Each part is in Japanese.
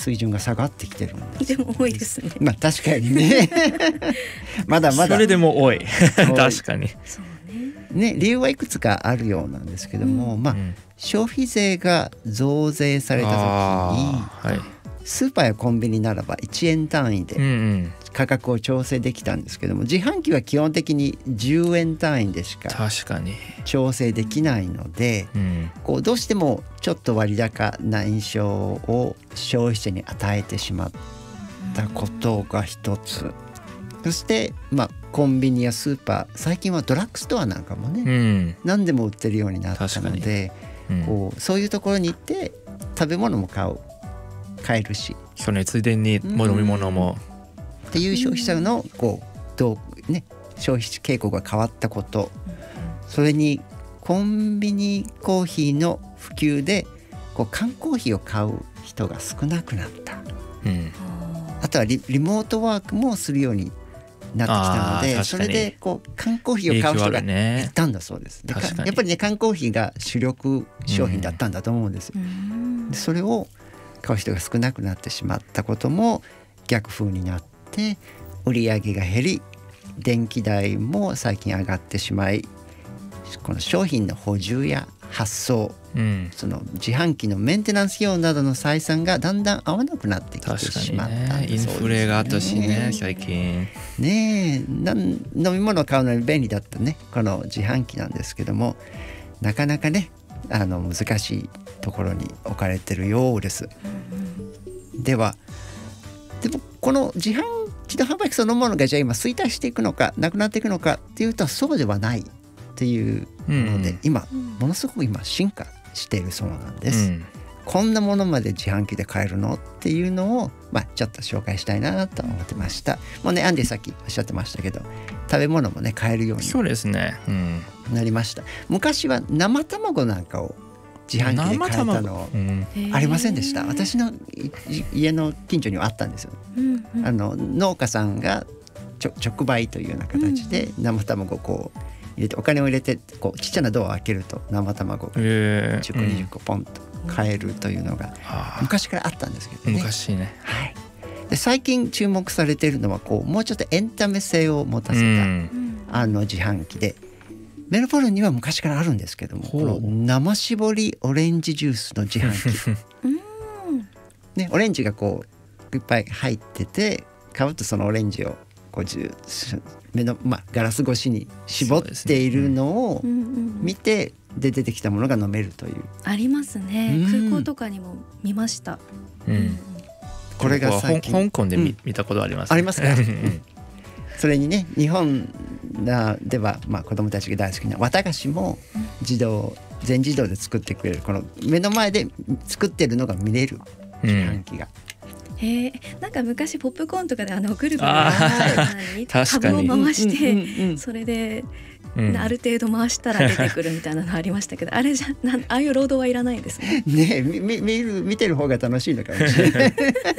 水準が下がってきてるんです。 でも多いですね。 まあ確かにねまだまだそれでも多い確かに。 そうね。 ね、理由はいくつかあるようなんですけども、まあ消費税が増税された時に、 はい、 スーパーやコンビニならば1円単位で価格を調整できたんですけども、自販機は基本的に10円単位でしか確かに調整できないので、こうどうしてもちょっと割高な印象を消費者に与えてしまったことが一つ。そしてまあコンビニやスーパー、最近はドラッグストアなんかもね、何でも売ってるようになったので、こうそういうところに行って食べ物も買えるし、 それついでに飲み物も、 っていう消費者のこう消費傾向が変わったこと、それにコンビニコーヒーの普及でこう缶コーヒーを買う人が少なくなった、あとはリモートワークもするようになってきたので、それでこう缶コーヒーを買う人が減ったんだそうです。でやっぱりね、缶コーヒーが主力商品だったんだと思うんですよ。でそれを買う人が少なくなってしまったことも逆風になって売り上げが減り、電気代も最近上がってしまい、この商品の補充や発送、その自販機のメンテナンス費用などの採算がだんだん合わなくなってきてしまったんだそうですね。 インフレがあったしね、最近ねえ、飲み物を買うのに便利だったねこの自販機なんですけども、なかなかね難しいところに置かれてるようです。でもこの自販機の販売機そのものがじゃあ今衰退していくのかなくなっていくのかっていうとそうではないっていうので、今ものすごく今進化しているそうなんです。こんなものまで自販機で買えるのっていうのを、ちょっと紹介したいなと思ってました。もうね、アンディさっきおっしゃってましたけど、食べ物もね買えるようにそうですね、 なりました。昔は生卵なんかを自販機で買えたのありませんでした。私の家の近所にはあったんですよ。農家さんが直売というような形で生卵をこう入れて、お金を入れてこうちっちゃなドアを開けると生卵が10個20個ポンと買えるというのが昔からあったんですけどね。 昔ね、 はい、で最近注目されているのはこうもうちょっとエンタメ性を持たせた自販機で、メルボルンには昔からあるんですけども、この生搾りオレンジジュースの自販機ね、オレンジがこういっぱい入ってて、買うとそのオレンジをこう目の、ガラス越しに絞っているのを見て、で出てきたものが飲めるという。 ありますね、空港とかにも見ました。 これが最近香港で見たことあります、 ありますかそれにね、日本では子どもたちが大好きな綿菓子も全自動で作ってくれる、この目の前で作ってるのが見れる自販機が、 なんか昔ポップコーンとかでぐるぐる株を回して、それである程度回したら出てくるみたいなのありましたけど、ああいう労働はいらないですね。 見てる方が楽しいのかもしれない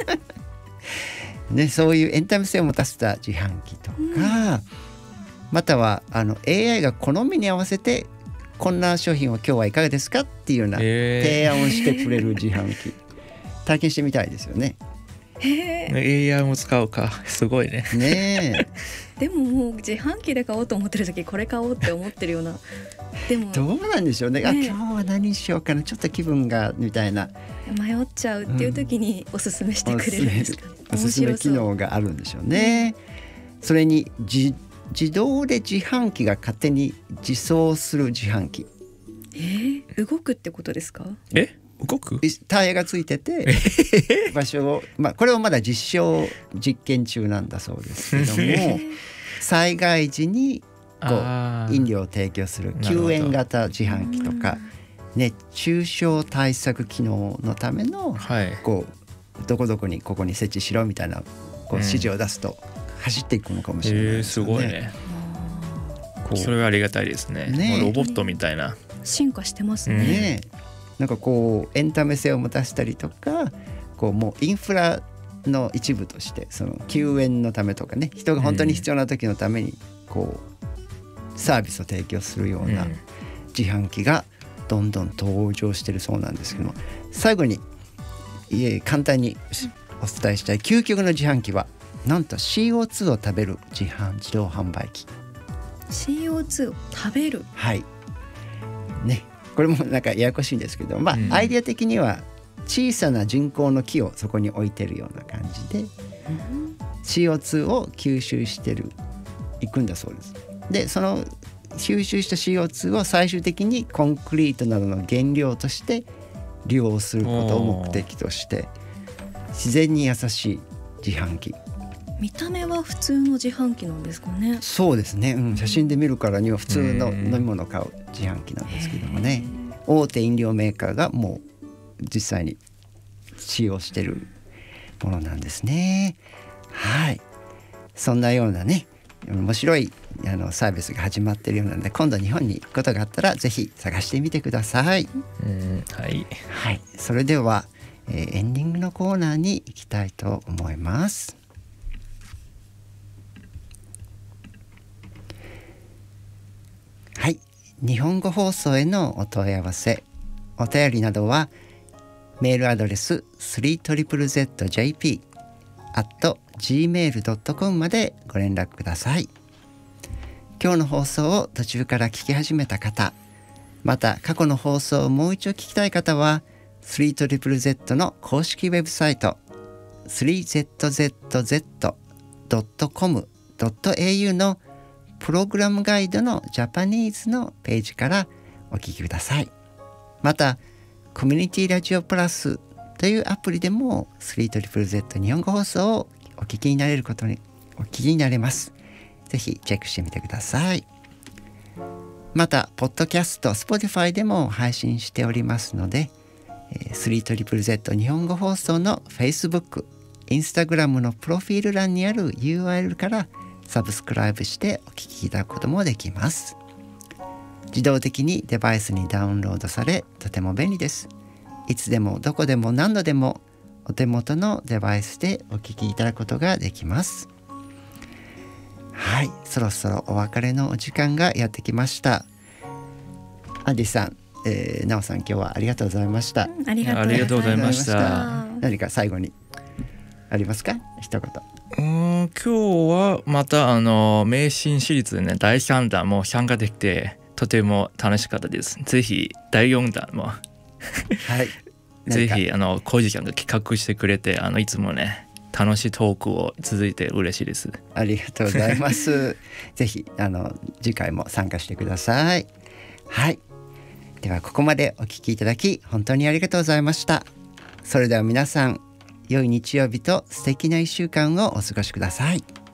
ね、そういうエンタメ性を持たせた自販機とか、またはAI が好みに合わせてこんな商品を今日はいかがですかっていうような提案をしてくれる自販機、体験してみたいですよね。 AI も使うか、すごいね。 でももう自販機で買おうと思ってる時これ買おうって思ってるような。でもどうなんでしょうね。今日は何にしようかな、ちょっと気分がみたいな迷っちゃうっていう時におすすめしてくれるんですかね。 おすすめ機能があるんでしょうね。それに自動で自販機が勝手に自走する自販機。 動くってことですか？ 動く？ タイヤがついてて場所を、これをまだ実験中なんだそうですけども災害時にこう飲料を提供する救援型自販機とか、熱中症対策機能のための、こうどこどこにここに設置しろみたいなこう指示を出すと走っていくのかもしれないですね。 すごいね。それはありがたいですね。もうロボットみたいな進化してますね。 なんかこうエンタメ性を持たせたりとか、こうもうインフラの一部としてその救援のためとかね、人が本当に必要な時のためにこうサービスを提供するような自販機がどんどん登場してるそうなんですけども、最後に簡単にお伝えしたい究極の自販機はなんと CO2 を食べる自動販売機。 CO2 を食べる、 はいね、これもなんかややこしいんですけど、アイデア的には小さな人工の木をそこに置いてるような感じで、CO2 を吸収していくんだそうです。でその吸収した CO2 を最終的にコンクリートなどの原料として利用することを目的として自然に優しい自販機。 見た目は普通の自販機なんですかね。 そうですね、写真で見るからには普通の飲み物を買う自販機なんですけどもね、大手飲料メーカーがもう実際に使用しているものなんですね。はい、そんなようなね面白いサービスが始まっているようなので、今度日本に行くことがあったらぜひ探してみてください。 はい、 はい、それでは、エンディングのコーナーに行きたいと思います。はい、日本語放送へのお問い合わせ、お便りなどはメールアドレス 3ZZJP@gmail.com までご連絡ください。今日の放送を途中から聞き始めた方、また過去の放送をもう一度聞きたい方は 3ZZZ の公式ウェブサイト 3ZZZ.com.au のプログラムガイドのジャパニーズのページからお聞きください。またコミュニティラジオプラスというアプリでも 3ZZZ 日本語放送をお聞きになれます。ぜひチェックしてみてください。またポッドキャスト Spotify でも配信しておりますので、3ZZZ 日本語放送の Facebook、Instagram のプロフィール欄にある URL からサブスクライブしてお聞きいただくこともできます。自動的にデバイスにダウンロードされ、とても便利です。いつでもどこでも何度でもお手元のデバイスでお聞きいただくことができます。はい、そろそろお別れのお時間がやってきました。アンディさん、ナオさん、今日はありがとうございました。 ありがとうございました。 何か最後にありますか、一言。 今日はまた迷信シリーズでね、第3弾も参加できてとても楽しかったです。ぜひ第4弾もはい、ぜひコージちゃんが企画してくれていつもね楽しいトークを続いて嬉しいです。 ありがとうございますぜひ次回も参加してください。はい、ではここまでお聞きいただき本当にありがとうございました。それでは皆さん、良い日曜日と素敵な1週間をお過ごしください。